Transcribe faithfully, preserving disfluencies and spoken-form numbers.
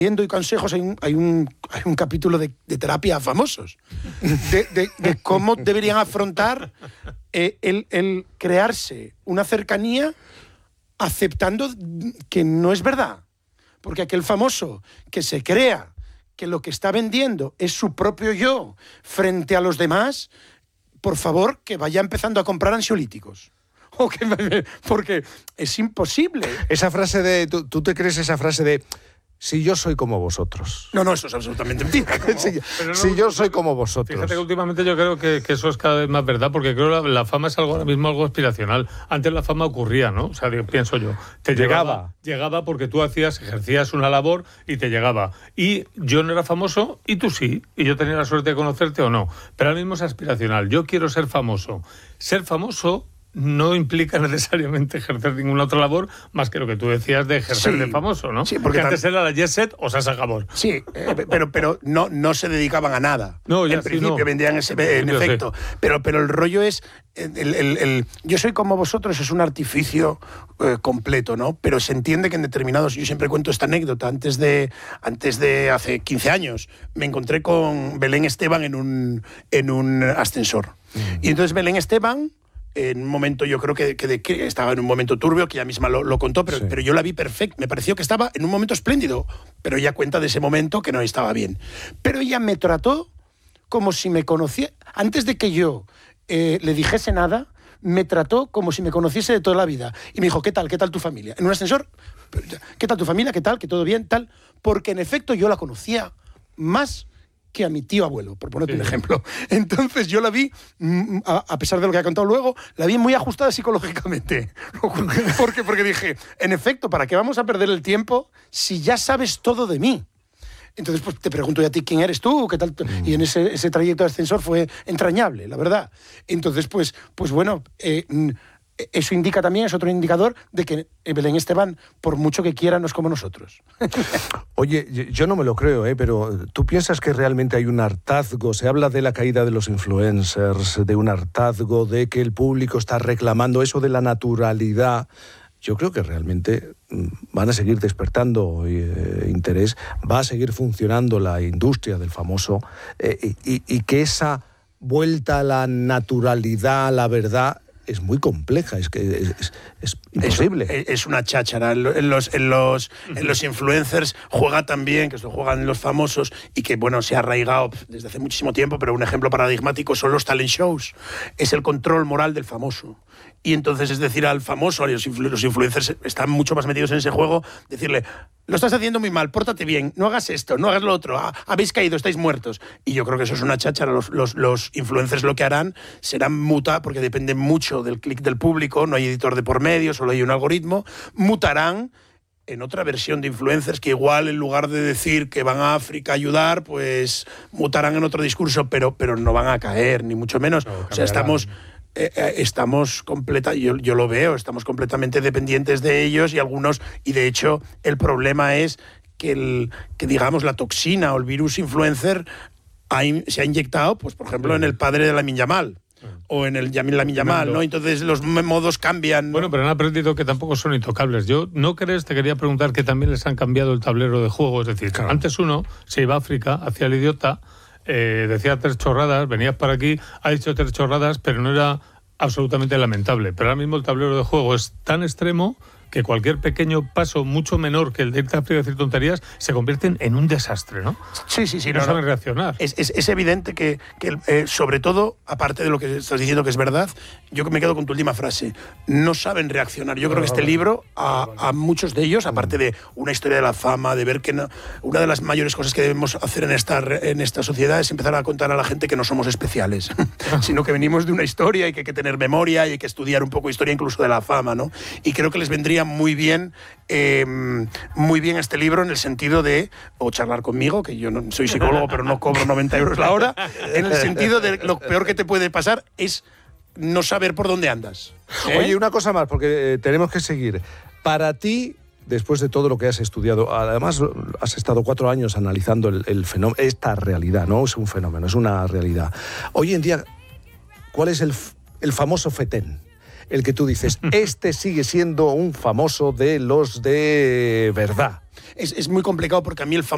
y consejos, hay un, hay un, hay un capítulo de, de terapia a famosos, de, de, de cómo deberían afrontar eh, el, el crearse una cercanía aceptando que no es verdad. Porque aquel famoso que se crea que lo que está vendiendo es su propio yo frente a los demás, por favor, que vaya empezando a comprar ansiolíticos. O que, porque es imposible. Esa frase de... ¿tú, tú te crees esa frase de... Si yo soy como vosotros? No, no, eso es absolutamente mentira. si, no, si yo soy como vosotros. Fíjate que últimamente yo creo que, que eso es cada vez más verdad, porque creo que la, la fama es algo ahora mismo algo aspiracional. Antes la fama ocurría, ¿no? O sea, pienso yo. Te llegaba. Llegaba, llegaba porque tú hacías, ejercías una labor y te llegaba. Y yo no era famoso y tú sí. Y yo tenía la suerte de conocerte o no. Pero ahora mismo es aspiracional. Yo quiero ser famoso. Ser famoso no implica necesariamente ejercer ninguna otra labor más que lo que tú decías de ejercer sí, de famoso, ¿no? Sí, porque que antes tam- era la Jet Set o Sasha Gabor. Sí, eh, pero, pero no, no se dedicaban a nada. No, ya en sí, principio no. vendían ese, En en principio, efecto. sí. Pero, pero el rollo es, el, el, el, el, yo soy como vosotros, es un artificio eh, completo, ¿no? Pero se entiende que en determinados, yo siempre cuento esta anécdota, antes de, antes de hace quince años, me encontré con Belén Esteban en un, en un ascensor. Mm. Y entonces Belén Esteban... En un momento, yo creo que, que, de, que estaba en un momento turbio, que ella misma lo, lo contó, pero, sí. pero yo la vi perfecta. Me pareció que estaba en un momento espléndido, pero ella cuenta de ese momento que no estaba bien. Pero ella me trató como si me conociera. Antes de que yo eh, le dijese nada, me trató como si me conociese de toda la vida. Y me dijo, ¿qué tal? ¿Qué tal tu familia? En un ascensor, ¿qué tal tu familia? ¿Qué tal? ¿Que todo bien? Tal. Porque en efecto yo la conocía más que a mi tío abuelo, por ponerte sí. un ejemplo. Entonces yo la vi, a, a pesar de lo que ha contado luego, la vi muy ajustada psicológicamente. porque, porque dije, en efecto, ¿para qué vamos a perder el tiempo si ya sabes todo de mí? Entonces pues te pregunto yo a ti, ¿quién eres tú? ¿Qué tal? Mm. Y en ese, ese trayecto de ascensor fue entrañable, la verdad. Entonces, pues, pues bueno... Eh, eso indica también, es otro indicador de que Belén Esteban, por mucho que quiera, no es como nosotros. Oye, yo no me lo creo, ¿eh? Pero ¿tú piensas que realmente hay un hartazgo? Se habla de la caída de los influencers, de un hartazgo, de que el público está reclamando eso de la naturalidad. Yo creo que realmente van a seguir despertando eh, interés, va a seguir funcionando la industria del famoso eh, y, y que esa vuelta a la naturalidad, a la verdad... es muy compleja, es que es, es, es imposible. Es, es una cháchara. En los, en, los, en los influencers juega también, que esto juegan los famosos y que, bueno, se ha arraigado desde hace muchísimo tiempo, pero un ejemplo paradigmático son los talent shows. Es el control moral del famoso. Y entonces, es decir, al famoso, los, influ- los influencers están mucho más metidos en ese juego, decirle, lo estás haciendo muy mal, pórtate bien, no hagas esto, no hagas lo otro, ah, habéis caído, estáis muertos. Y yo creo que eso es una cháchara. Los, los, los influencers lo que harán serán muta, porque depende mucho del clic del público, no hay editor de por medio, solo hay un algoritmo, mutarán en otra versión de influencers que igual en lugar de decir que van a África a ayudar, pues mutarán en otro discurso, pero, pero no van a caer, ni mucho menos. No, o sea, estamos... Eh, eh, estamos completa, yo, yo lo veo, estamos completamente dependientes de ellos y algunos, y de hecho el problema es que, el, que digamos la toxina o el virus influencer ha, se ha inyectado, pues por ejemplo, en el padre de Lamine Yamal o en el Yamil Lamine Yamal, ¿no? Entonces los modos cambian, ¿no? Bueno, pero han aprendido que tampoco son intocables. Yo, ¿no crees? Te quería preguntar que también les han cambiado el tablero de juego, es decir, claro. Antes uno se iba a África, hacía el idiota, Eh, decía tres chorradas, venías para aquí, ha dicho tres chorradas, pero no era absolutamente lamentable. Pero ahora mismo el tablero de juego es tan extremo que cualquier pequeño paso, mucho menor que el de irte a África y decir tonterías, se convierten en un desastre, ¿no? Sí, sí, sí. No, no saben no. reaccionar. Es, es, es evidente que, que eh, sobre todo, aparte de lo que estás diciendo que es verdad, yo me quedo con tu última frase. No saben reaccionar. Yo creo que este libro, a, a muchos de ellos, aparte de una historia de la fama, de ver que no, una de las mayores cosas que debemos hacer en esta, en esta sociedad es empezar a contar a la gente que no somos especiales, sino que venimos de una historia y que hay que tener memoria y hay que estudiar un poco historia incluso de la fama, ¿no? Y creo que les vendría muy bien Eh, muy bien este libro en el sentido de, o charlar conmigo, que yo no soy psicólogo pero no cobro noventa euros la hora, en el sentido de lo peor que te puede pasar es no saber por dónde andas. ¿Eh? Oye, una cosa más, porque eh, tenemos que seguir. Para ti, después de todo lo que has estudiado, además has estado cuatro años analizando el, el fenómeno, esta realidad, no es un fenómeno, es una realidad. Hoy en día, ¿cuál es el, el famoso fetén? El que tú dices, este sigue siendo un famoso de los de verdad. Es, es muy complicado porque a mí el famoso